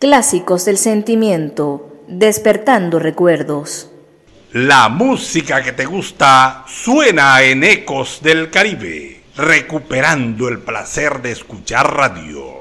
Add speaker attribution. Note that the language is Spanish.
Speaker 1: Clásicos del sentimiento, despertando recuerdos.
Speaker 2: La música que te gusta suena en Ecos del Caribe, recuperando el placer de escuchar radio.